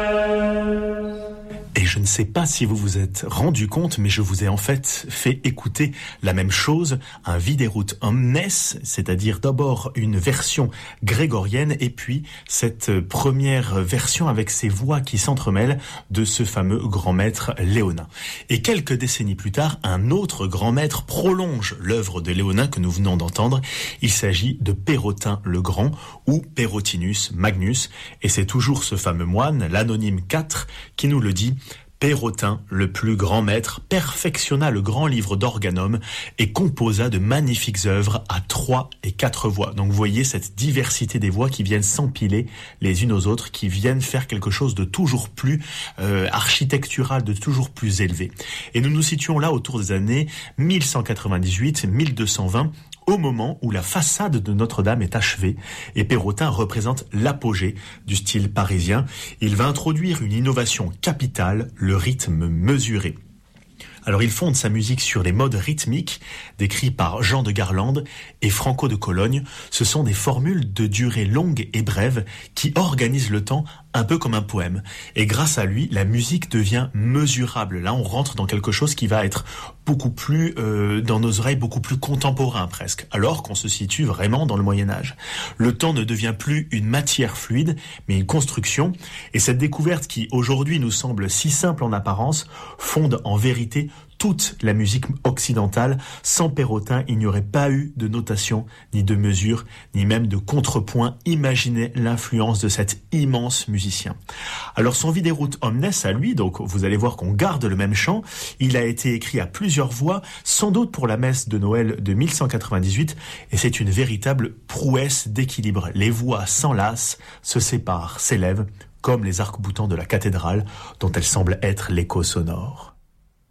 Et je ne sais pas si vous vous êtes rendu compte, mais je vous ai en fait fait écouter la même chose, un Viderunt omnes, c'est-à-dire d'abord une version grégorienne et puis cette première version avec ces voix qui s'entremêlent de ce fameux grand maître léonin. Et quelques décennies plus tard, un autre grand maître prolonge l'œuvre de Léonin que nous venons d'entendre. Il s'agit de Pérotin le Grand ou Perotinus Magnus, et c'est toujours ce fameux moine, l'anonyme 4, qui nous le dit. Pérotin, le plus grand maître, perfectionna le grand livre d'Organum et composa de magnifiques œuvres à 3 et 4 voix. Donc vous voyez cette diversité des voix qui viennent s'empiler les unes aux autres, qui viennent faire quelque chose de toujours plus architectural, de toujours plus élevé. Et nous nous situons là autour des années 1198-1220, au moment où la façade de Notre-Dame est achevée, et Pérotin représente l'apogée du style parisien. Il va introduire une innovation capitale, le rythme mesuré. Alors il fonde sa musique sur les modes rythmiques décrits par Jean de Garlande et Franco de Cologne. Ce sont des formules de durée longue et brève qui organisent le temps un peu comme un poème. Et grâce à lui, la musique devient mesurable. Là, on rentre dans quelque chose qui va être beaucoup plus, dans nos oreilles, beaucoup plus contemporain presque, alors qu'on se situe vraiment dans le Moyen-Âge. Le temps ne devient plus une matière fluide, mais une construction. Et cette découverte qui, aujourd'hui, nous semble si simple en apparence, fonde en vérité toute la musique occidentale. Sans Pérotin, il n'y aurait pas eu de notation, ni de mesure, ni même de contrepoint. Imaginez l'influence de cet immense musicien. Alors son Viderunt omnes à lui, donc vous allez voir qu'on garde le même chant, il a été écrit à plusieurs voix, sans doute pour la messe de Noël de 1198, et c'est une véritable prouesse d'équilibre. Les voix s'enlacent, se séparent, s'élèvent, comme les arcs-boutants de la cathédrale, dont elles semblent être l'écho sonore.